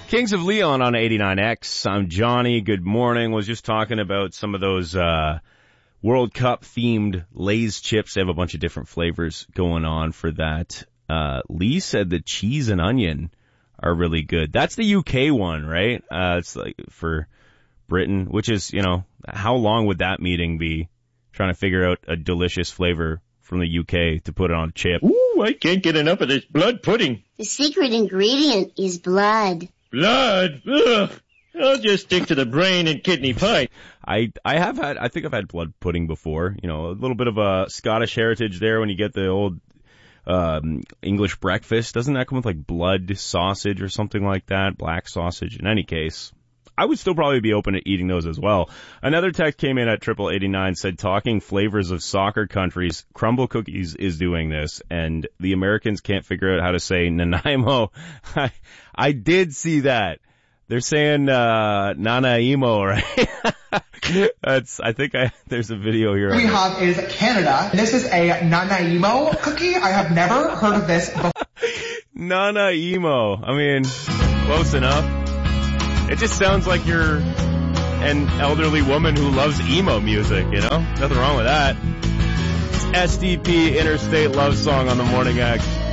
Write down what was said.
Kings of Leon on 89X. I'm Johnny. Good morning. Was just talking about some of those World Cup themed Lay's chips. They have a bunch of different flavors going on for that. Lee said that cheese and onion are really good. That's the UK one, right? It's like for Britain, which is, you know, how long would that meeting be trying to figure out a delicious flavor from the UK to put it on a chip? Ooh, I can't get enough of this blood pudding. The secret ingredient is blood. Blood? Ugh. I'll just stick to the brain and kidney pie. I think I've had blood pudding before. You know, a little bit of a Scottish heritage there when you get the old English breakfast. Doesn't that come with like blood sausage or something like that? Black sausage. In any case, I would still probably be open to eating those as well. Another text came in at 8889, said talking flavors of soccer countries, Crumble Cookies is doing this, and the Americans can't figure out how to say Nanaimo. I did see that. They're saying Nanaimo, right? There's a video here. We have is Canada. This is a Nanaimo cookie. I have never heard of this before. Nanaimo. I mean, close enough. It just sounds like you're an elderly woman who loves emo music, you know? Nothing wrong with that. It's SDP Interstate Love Song on the Morning X.